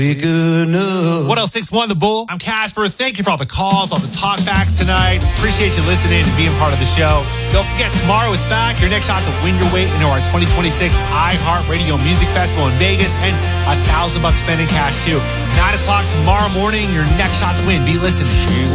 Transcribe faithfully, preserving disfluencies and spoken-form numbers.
one oh six point one The Bull. I'm Casper. Thank you for all the calls, all the talkbacks tonight. Appreciate you listening and being part of the show. Don't forget, tomorrow it's back. Your next shot to win your way into our twenty twenty-six iHeartRadio Music Festival in Vegas, and a thousand bucks spending cash too. Nine o'clock tomorrow morning. Your next shot to win. Be listening.